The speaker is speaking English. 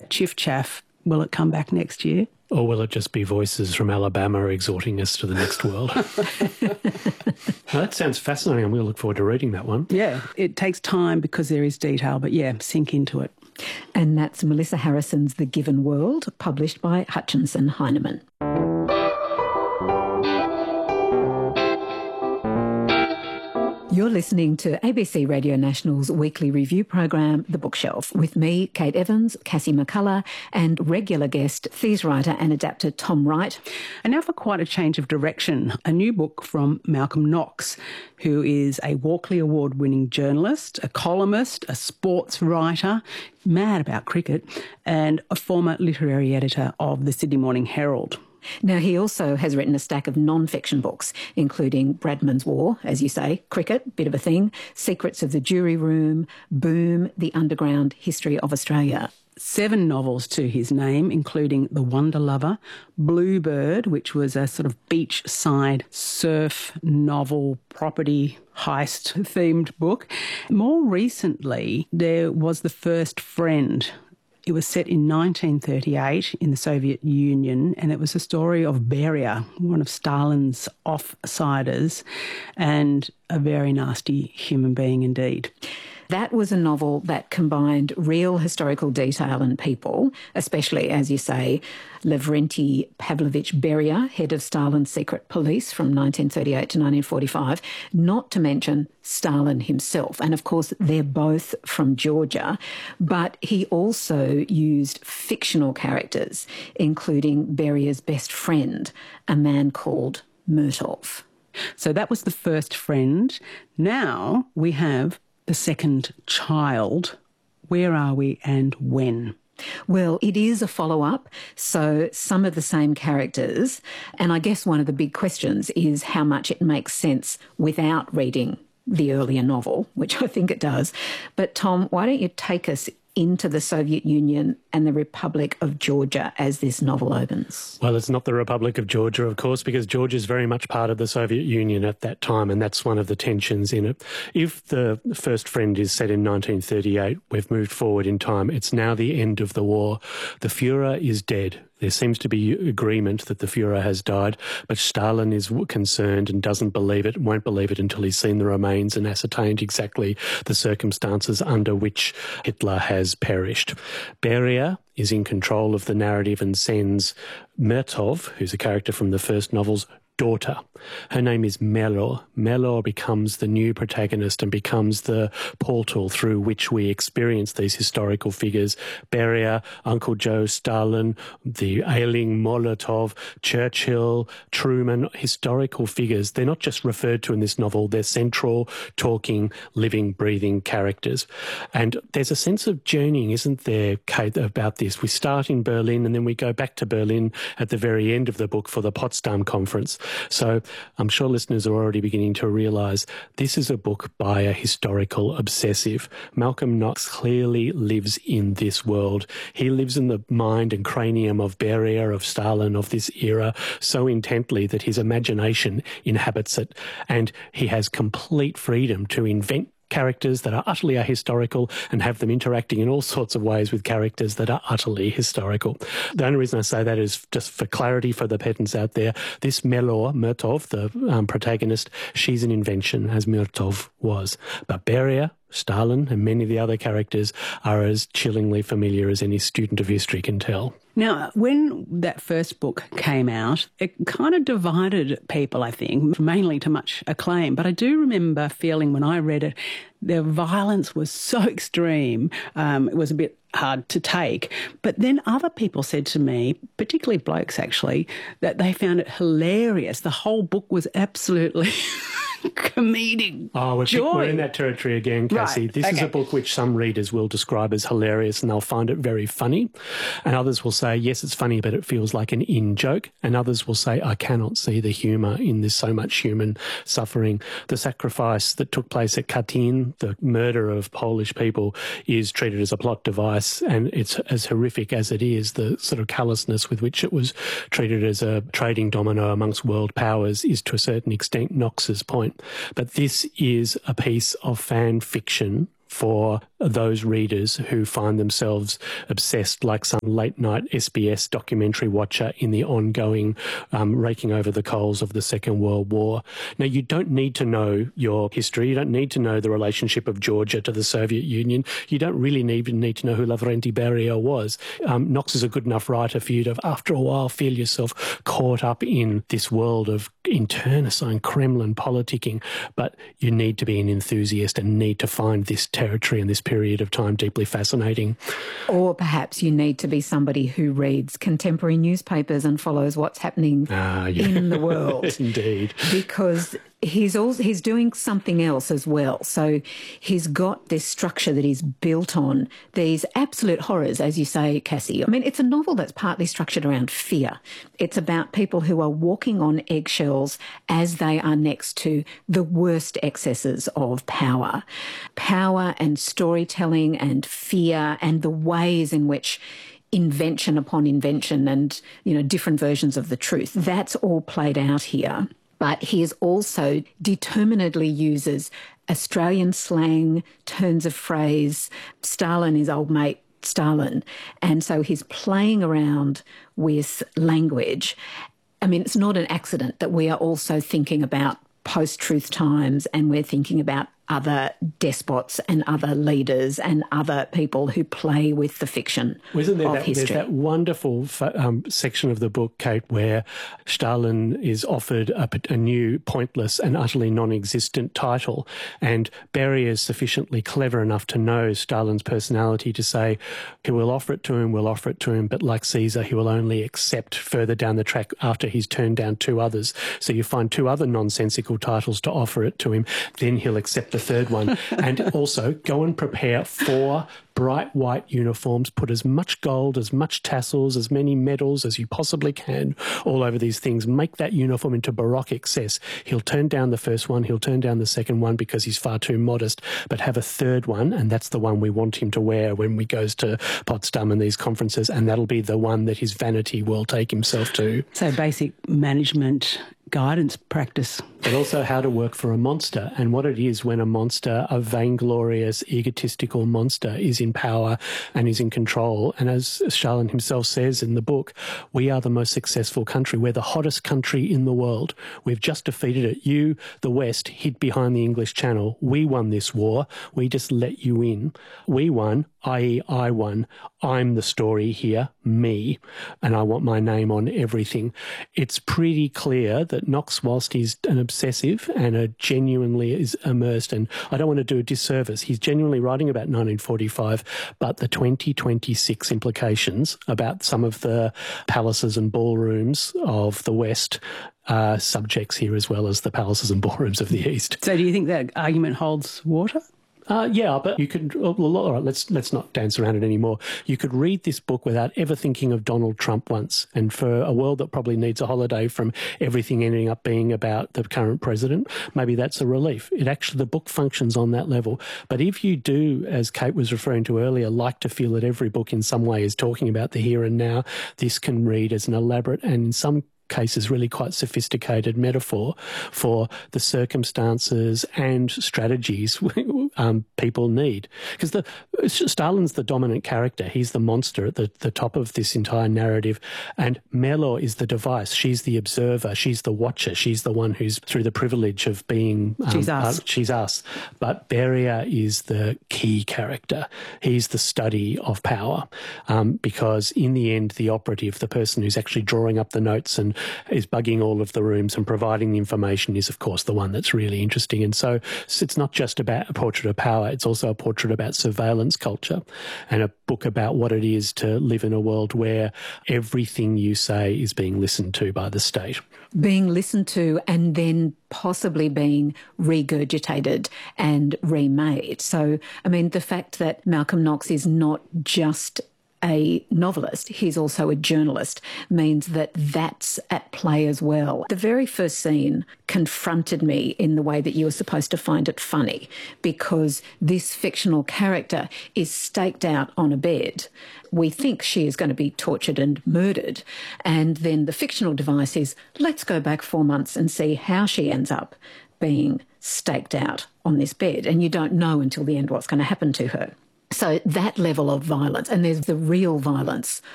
Chiff Chaff, will it come back next year? Or will it just be voices from Alabama exhorting us to the next world? Well, that sounds fascinating. I'm going to look forward to reading that one. Yeah, it takes time because there is detail, but yeah, sink into it. And that's Melissa Harrison's The Given World, published by Hutchinson Heinemann. You're listening to ABC Radio National's weekly review program, The Bookshelf, with me, Kate Evans, Cassie McCullough, and regular guest, thesis writer and adapter Tom Wright. And now for quite a change of direction, a new book from Malcolm Knox, who is a Walkley Award-winning journalist, a columnist, a sports writer, mad about cricket, and a former literary editor of the Sydney Morning Herald. Now, he also has written a stack of non-fiction books, including Bradman's War, as you say, cricket, bit of a thing, Secrets of the Jury Room, Boom, The Underground History of Australia. 7 novels to his name, including The Wonder Lover, Bluebird, which was a sort of beachside surf novel property heist-themed book. More recently, there was The First Friend. It was set in 1938 in the Soviet Union, and it was a story of Beria, one of Stalin's offsiders, and a very nasty human being indeed. That was a novel that combined real historical detail and people, especially, as you say, Lavrenti Pavlovich Beria, head of Stalin's secret police from 1938 to 1945, not to mention Stalin himself. And, of course, they're both from Georgia. But he also used fictional characters, including Beria's best friend, a man called Murtov. So that was The First Friend. Now we have The Second Child. Where are we and when? Well, it is a follow-up, so some of the same characters. And I guess one of the big questions is how much it makes sense without reading the earlier novel, which I think it does. But Tom, why don't you take us into the Soviet Union and the Republic of Georgia as this novel opens? Well, it's not the Republic of Georgia, of course, because Georgia is very much part of the Soviet Union at that time, and that's one of the tensions in it. If The First Friend is set in 1938, we've moved forward in time. It's now the end of the war. The Führer is dead. There seems to be agreement that the Führer has died, but Stalin is concerned and doesn't believe it, won't believe it until he's seen the remains and ascertained exactly the circumstances under which Hitler has perished. Beria is in control of the narrative and sends Murtov, who's a character from the first novel's daughter. Her name is Melor. Melor becomes the new protagonist and becomes the portal through which we experience these historical figures. Beria, Uncle Joe, Stalin, the ailing Molotov, Churchill, Truman, historical figures. They're not just referred to in this novel, they're central, talking, living, breathing characters. And there's a sense of journeying, isn't there, Kate, about this? We start in Berlin and then we go back to Berlin at the very end of the book for the Potsdam Conference. So I'm sure listeners are already beginning to realise this is a book by a historical obsessive. Malcolm Knox clearly lives in this world. He lives in the mind and cranium of Beria, of Stalin, of this era so intently that his imagination inhabits it, and he has complete freedom to invent characters that are utterly ahistorical and have them interacting in all sorts of ways with characters that are utterly historical. The only reason I say that is just for clarity for the pedants out there. This Melor, Murtov, the protagonist, she's an invention, as Murtov was. But Beria, Stalin and many of the other characters are as chillingly familiar as any student of history can tell. Now, when that first book came out, it kind of divided people, I think, mainly to much acclaim. But I do remember feeling when I read it, the violence was so extreme, it was a bit hard to take. But then other people said to me, particularly blokes actually, that they found it hilarious. The whole book was absolutely comedic joy. We're in that territory again, Cassie. Right. This is a book which some readers will describe as hilarious and they'll find it very funny. And others will say, yes, it's funny, but it feels like an in-joke. And others will say, I cannot see the humour in this, so much human suffering. The sacrifice that took place at Katyn, the murder of Polish people, is treated as a plot device, and it's as horrific as it is. The sort of callousness with which it was treated as a trading domino amongst world powers is to a certain extent Knox's point. But this is a piece of fan fiction for those readers who find themselves obsessed like some late-night SBS documentary watcher in the ongoing raking over the coals of the Second World War. Now, you don't need to know your history. You don't need to know the relationship of Georgia to the Soviet Union. You don't really even need to know who Lavrenti Beria was. Knox is a good enough writer for you to, after a while, feel yourself caught up in this world of internecine Kremlin politicking, but you need to be an enthusiast and need to find this territory and this period of time deeply fascinating. Or perhaps you need to be somebody who reads contemporary newspapers and follows what's happening in the world. Indeed. Because he's doing something else as well. So he's got this structure that he's built on, these absolute horrors, as you say, Cassie. I mean, it's a novel that's partly structured around fear. It's about people who are walking on eggshells as they are next to the worst excesses of power. Power and storytelling and fear and the ways in which invention upon invention and, different versions of the truth, that's all played out here. But he also determinedly uses Australian slang, turns of phrase. Stalin is old mate Stalin. And so he's playing around with language. I mean, it's not an accident that we are also thinking about post-truth times and we're thinking about other despots and other leaders and other people who play with the fiction of history. There's that wonderful section of the book, Kate, where Stalin is offered a new, pointless and utterly non-existent title, and Beria is sufficiently clever enough to know Stalin's personality to say, he will offer it to him, but like Caesar, he will only accept further down the track after he's turned down two others. So you find two other nonsensical titles to offer it to him, then he'll accept the third one. And also go and prepare 4 bright white uniforms, put as much gold, as much tassels, as many medals as you possibly can all over these things. Make that uniform into Baroque excess. He'll turn down the first one, he'll turn down the second one because he's far too modest, but have a third one, and that's the one we want him to wear when he goes to Potsdam and these conferences, and that'll be the one that his vanity will take himself to. So basic management guidance practice. But also how to work for a monster and what it is when a monster, a vainglorious, egotistical monster, is in power and is in control. And as Stalin himself says in the book, we are the most successful country. We're the hottest country in the world. We've just defeated it. You, the West, hid behind the English Channel. We won this war. We just let you in. We won, i.e. I won. I'm the story here, me, and I want my name on everything. It's pretty clear that Knox, whilst he's an obsessive and genuinely is immersed, and I don't want to do a disservice, he's genuinely writing about 1945, but the 2026 implications about some of the palaces and ballrooms of the West are subjects here as well as the palaces and ballrooms of the East. So do you think that argument holds water? Yeah, but you could, all right, let's not dance around it anymore. You could read this book without ever thinking of Donald Trump once. And for a world that probably needs a holiday from everything ending up being about the current president, maybe that's a relief. The book functions on that level. But if you do, as Kate was referring to earlier, like to feel that every book in some way is talking about the here and now, this can read as an elaborate and in some cases really quite sophisticated metaphor for the circumstances and strategies people need. Because Stalin's the dominant character. He's the monster at the top of this entire narrative. And Merlo is the device. She's the observer. She's the watcher. She's the one who's through the privilege of being... she's us. She's us. But Beria is the key character. He's the study of power. Because in the end, the operative, the person who's actually drawing up the notes and is bugging all of the rooms and providing the information is, of course, the one that's really interesting. And so it's not just about a portrait of power, it's also a portrait about surveillance culture and a book about what it is to live in a world where everything you say is being listened to by the state. Being listened to and then possibly being regurgitated and remade. So, I mean, the fact that Malcolm Knox is not just a novelist, he's also a journalist, means that that's at play as well. The very first scene confronted me in the way that you were supposed to find it funny, because this fictional character is staked out on a bed. We think she is going to be tortured and murdered, and then the fictional device is, let's go back 4 months and see how she ends up being staked out on this bed, and you don't know until the end what's going to happen to her. So that level of violence, and there's the real violence